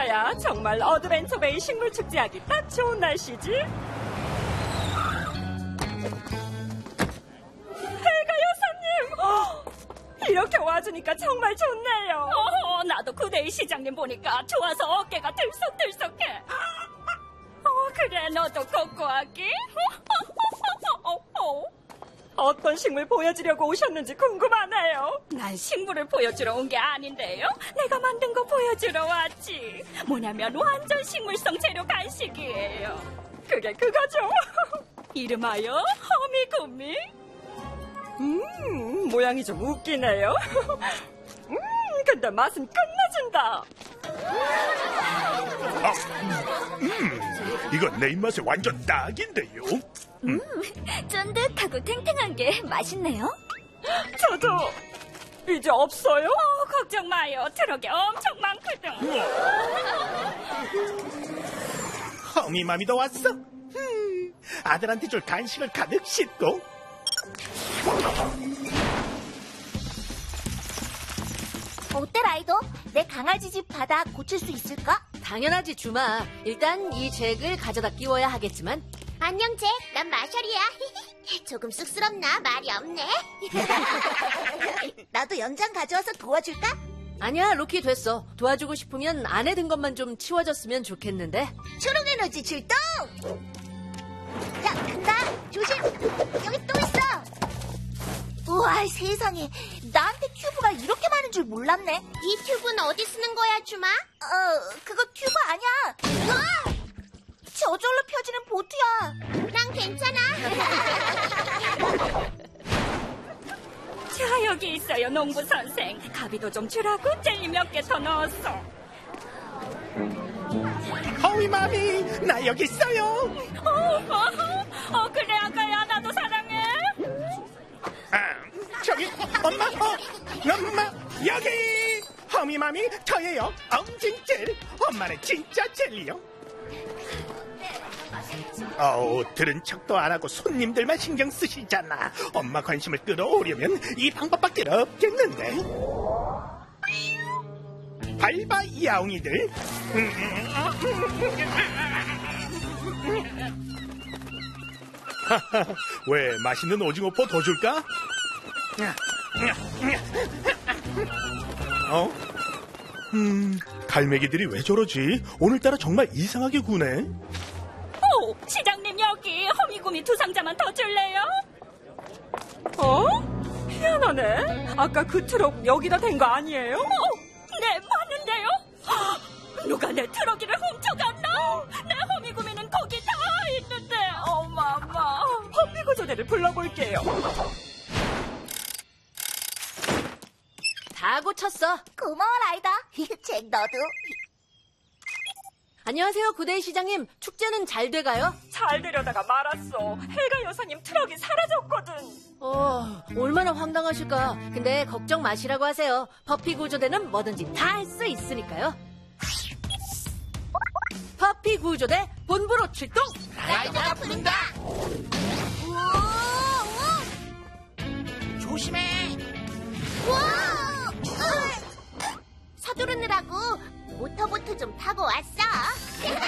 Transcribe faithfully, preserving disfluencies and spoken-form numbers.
이제서야 정말 어드벤처베이 식물축제하기 딱 좋은 날씨지? 헬가 여사님! 어, 이렇게 와주니까 정말 좋네요. 어, 나도 구데이 시장님 보니까 좋아서 어깨가 들썩들썩해. 어, 그래, 너도 코코아기? 어떤 식물 보여주려고 오셨는지 궁금하네요. 난 식물을 보여주러 온 게 아닌데요. 내가 만든 거 보여주러 왔지. 뭐냐면 완전 식물성 재료 간식이에요. 그게 그거죠. 이름하여 허미구미. 음, 모양이 좀 웃기네요. 음, 근데 맛은 끝내준다. 아, 음, 이건 내 입맛에 완전 딱인데요. 음, 쫀득하고 탱탱한 게 맛있네요. 저도 이제 없어요? 어, 걱정 마요. 트럭에 엄청 많거든. 허미마미도 왔어. 음, 아들한테 줄 간식을 가득 싣고. 어때, 라이더? 내 강아지 집 바닥 고칠 수 있을까? 당연하지, 주마. 일단 이 잭을 가져다 끼워야 하겠지만. 안녕, 잭. 난 마셜이야. 조금 쑥스럽나? 말이 없네. 나도 연장 가져와서 도와줄까? 아니야, 로키 됐어. 도와주고 싶으면 안에 든 것만 좀 치워졌으면 좋겠는데. 초록 에너지 출동! 자, 간다. 조심. 여기 또 있어. 우와, 세상에. 나한테 튜브가 이렇게 많은 줄 몰랐네. 이 튜브는 어디 쓰는 거야, 주마? 어, 그거 튜브 아니야. 으아! 저절로 펴지는 보트야. 난 괜찮아. 자, 여기 있어요, 농부 선생. 가비도 좀 주라고 젤리 몇 개 더 넣었어. 허미마미, 나 여기 있어요. 어, 어, 어, 그래, 아가야. 나도 사랑해. 아, 저기 엄마, 어, 엄마 여기. 허미마미 저예요. 엄징젤. 엄마는 진짜 젤리요. 어우, 들은 척도 안 하고 손님들만 신경 쓰시잖아. 엄마 관심을 끌어오려면 이 방법밖에 없겠는데. 발바 야옹이들. 왜 맛있는 오징어포 더 줄까? 어? 음, 갈매기들이 왜 저러지? 오늘따라 정말 이상하게 구네. 오, 시장님 여기 허미구미 두 상자만 더 줄래요? 어? 희한하네. 아까 그 트럭 여기다 댄 거 아니에요? 어, 네, 맞는데요? 헉, 누가 내 트럭이를 훔쳐갔나? 내 허미구미는 거기 다 있는데, 어마마. 허미구조대를 불러볼게요. 다 고쳤어. 고마워, 라이더. 잭, 너도. 안녕하세요, 구데이 시장님. 축제는 잘 돼가요? 잘 되려다가 말았어. 헬가 여사님 트럭이 사라졌거든. 어, 얼마나 황당하실까. 근데 걱정 마시라고 하세요. 퍼피 구조대는 뭐든지 다 할 수 있으니까요. 퍼피 구조대 본부로 출동! 라이더가 부른다. 조심해. 우와! 서두르느라고 모터보트 좀 타고 왔어.